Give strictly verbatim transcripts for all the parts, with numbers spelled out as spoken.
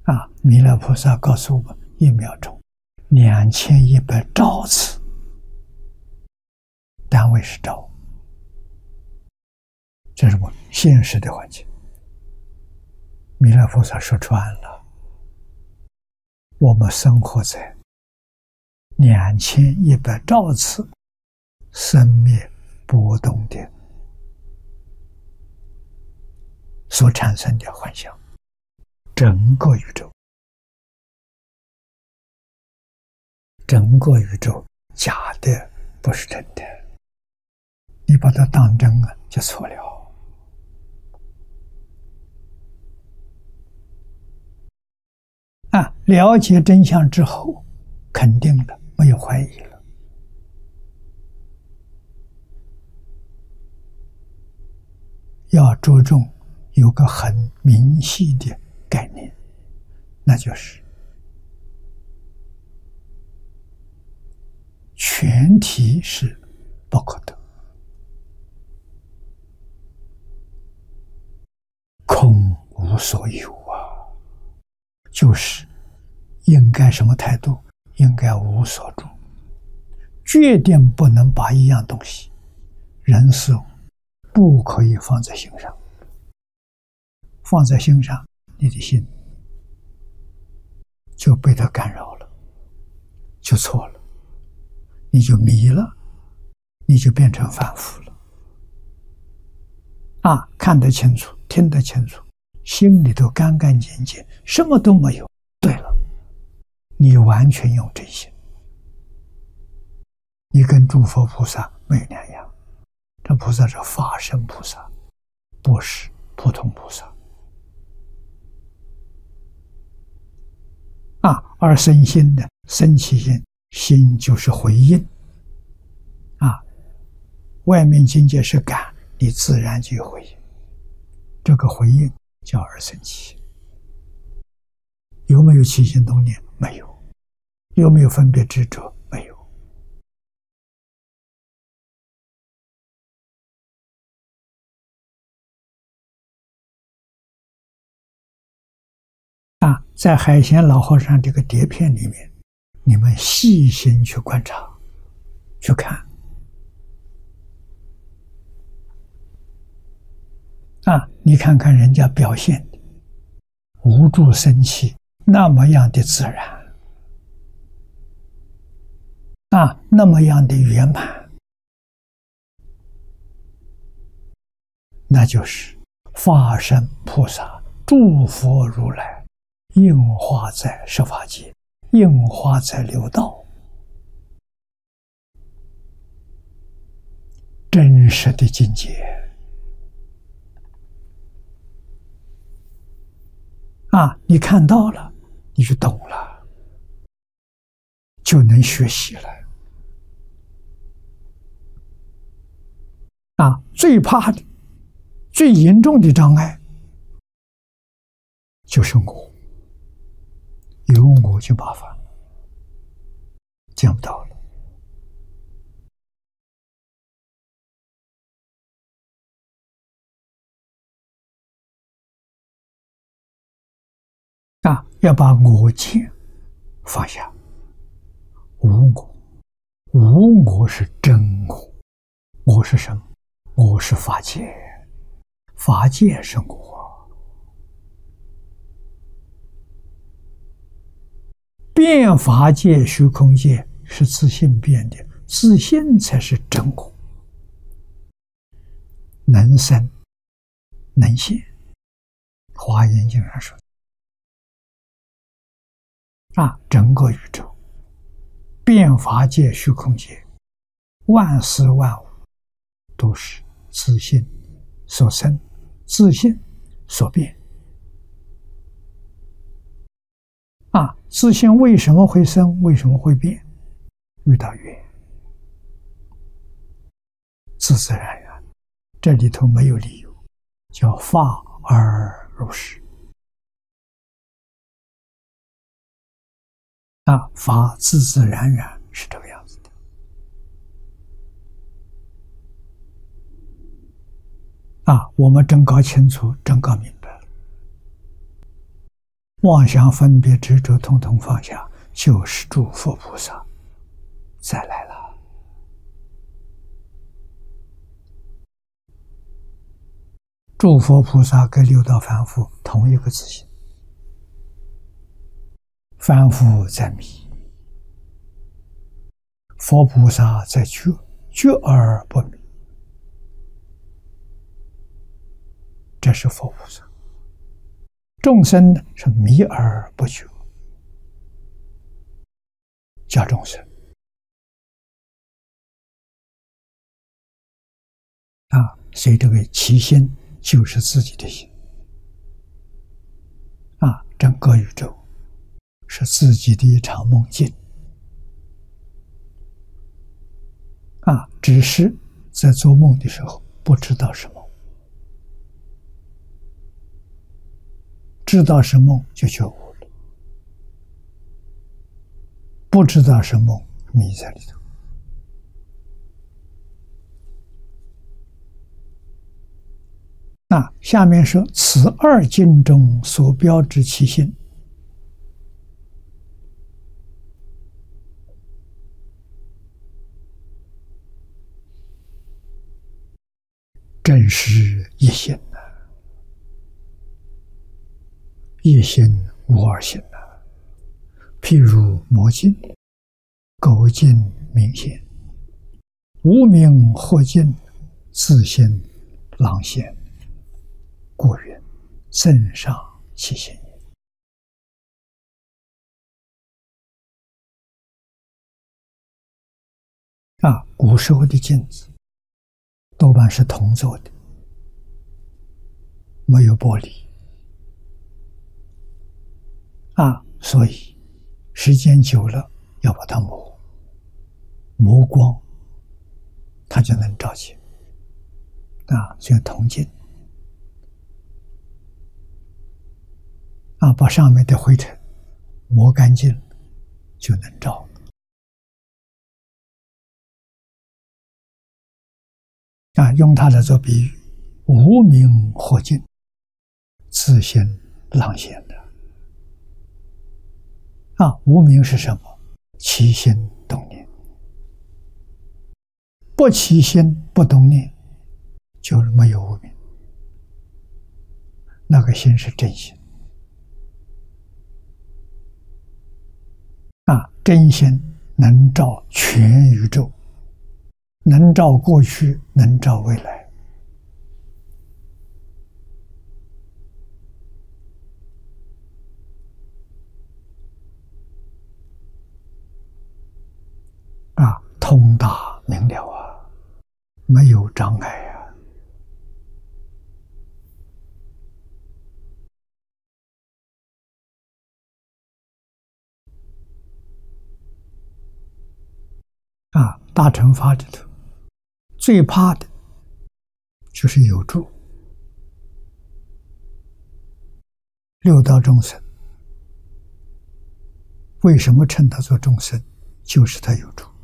啊，弥勒菩萨告诉我们，一秒钟两千一百兆次，单位是兆，这是我现实的环境。弥勒菩萨说穿了，我们生活在两千一百兆次生灭波动的所产生的幻象，整个宇宙，整个宇宙假的，不是真的。你把它当真啊，就错了。啊，了解真相之后，肯定的，没有怀疑了。要着重有个很明细的概念，那就是全体是不可得，空无所有啊，就是应该什么态度？应该无所住，决定不能把一样东西、人事物不可以放在心上。放在心上，你的心就被它干扰了，就错了，你就迷了，你就变成凡夫了。啊，看得清楚，听得清楚，心里头干干净净，什么都没有。对了，你完全用真心，你跟诸佛菩萨没有两样。这菩萨是法身菩萨，不是普通菩萨。啊，而生心的生起心，心就是回应。啊，外面境界是感，你自然就有回应。这个回应叫而生起。有没有起心动念？没有。有没有分别执着？没有。啊，在海贤老和尚这个碟片里面，你们细心去观察，去看。啊，你看看人家表现的无住生气，那么样的自然，啊，那么样的圆满，那就是法身菩萨、诸佛如来应化在十法界，应化在六道，真实的境界。啊，你看到了，你就懂了，就能学习了。啊，最怕的、最严重的障碍就是我，有我就麻烦了，见不到了。啊，要把我见放下，无我，无我是真我，我是什么？我是法界，法界是我，变法界、虚空界是自性变的，自性才是真我，能生能现。华严经上说。啊，整个宇宙、变法界、虚空界，万事万物都是自性所生，自性所变。啊，自性为什么会生？为什么会变？遇到缘，自自然然，这里头没有理由，叫法而如是。啊，法自自然然是这个样子的。啊，我们真搞清楚，真搞明白了。 妄想分别执着统统放下，就是诸佛菩萨再来了。诸佛菩萨跟六道凡夫同一个自性，凡夫在迷，佛菩萨在觉，觉而不迷，这是佛菩萨。众生是迷而不觉，叫众生啊，所以这个起心就是自己的心啊，整个宇宙是自己的一场梦境啊，只是在做梦的时候不知道是梦，知道是梦就觉悟了，不知道是梦迷在里头。那下面说此二经中所标之其心，正是一心呐，一心无二心呐。譬如魔镜、垢镜明显，无明惑镜，自性朗现，故云增上其心也。啊，古时候的镜子多半是铜做的，没有玻璃啊，所以时间久了要把它磨磨光，它就能照见啊，就铜镜啊，把上面的灰尘磨干净就能照。啊，用它来做比喻，无明惑镜，自性朗现的。啊，无明是什么？起心动念。不起心不动念，就是没有无明。那个心是真心。啊，真心能照全宇宙，能照过去，能照未来。啊，通达明了啊，没有障碍啊。啊，大乘法里头最怕的就是有住。六道众生为什么称他做众生？就是他有住。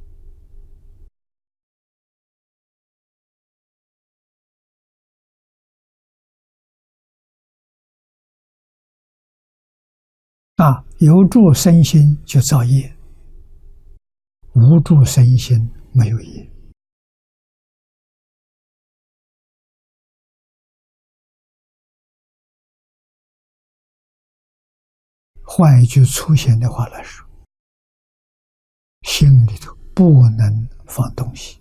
啊，有住生心就造业，无住生心没有业。换一句粗显的话来说，心里头不能放东西，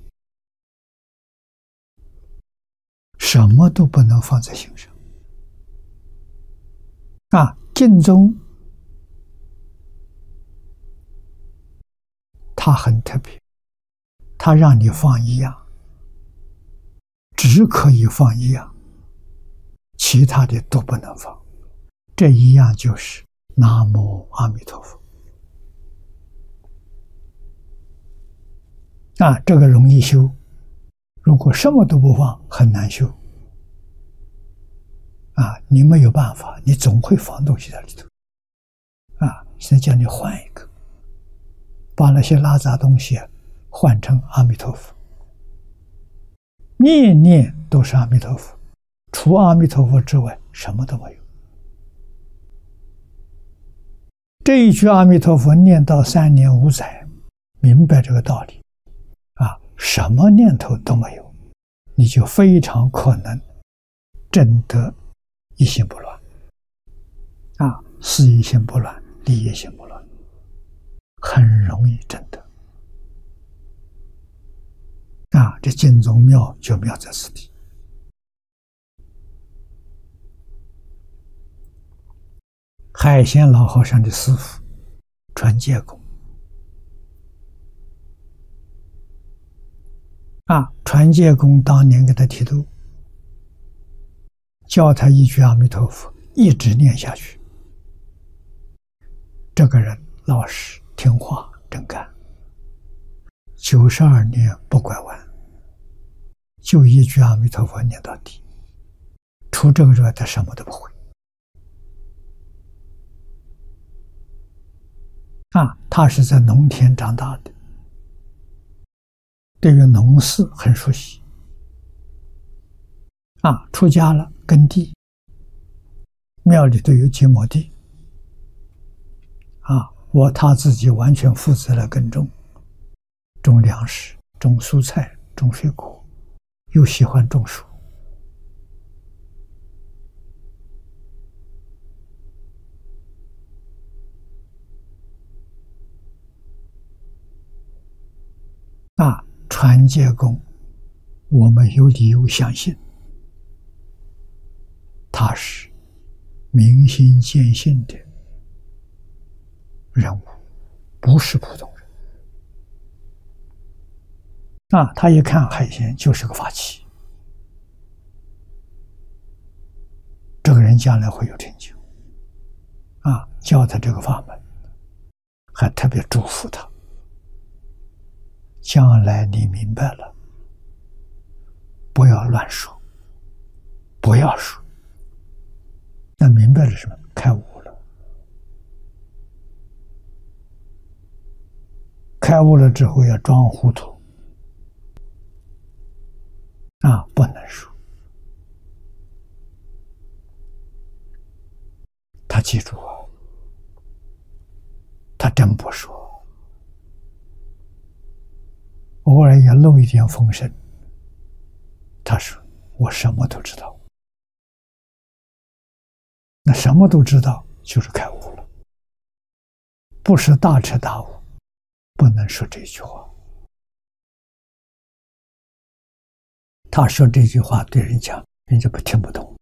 什么都不能放在心上。啊，净宗它很特别，它让你放一样，只可以放一样，其他的都不能放。这一样就是南无阿弥陀佛。啊，这个容易修，如果什么都不放，很难修。啊，你没有办法，你总会放东西在里头。啊，现在叫你换一个，把那些拉杂东西换成阿弥陀佛，念念都是阿弥陀佛，除阿弥陀佛之外，什么都没有。 这一句阿弥陀佛念到三年五载，明白这个道理啊，什么念头都没有，你就非常可能证得一心不乱啊，事一心不乱，理一心不乱，很容易证得啊。这经宗妙就妙在此地。海鲜老和尚的师父传戒公啊，传戒公当年给他剃度，教他一句阿弥陀佛，一直念下去。这个人老实听话真干，九十二年不拐弯，就一句阿弥陀佛念到底，除这个之外他什么都不会啊。他是在农田长大的，对于农事很熟悉啊。出家了耕地，庙里都有几亩地啊，我他自己完全负责了耕种，种粮食，种蔬菜，种水果，又喜欢种树啊。传戒公，我们有理由相信他是明心见性的人物，不是普通人啊。他一看海鲜就是个法器，这个人将来会有成就啊，教他这个法门，还特别祝福他，将来你明白了，不要乱说，不要说。那明白了什么？开悟了。开悟了之后要装糊涂啊，不能说。他记住啊，他真不说，偶尔也露一点风声。他说我什么都知道，那什么都知道就是开悟了，不是大彻大悟，不能说这句话。他说这句话对人讲，人家不听不懂。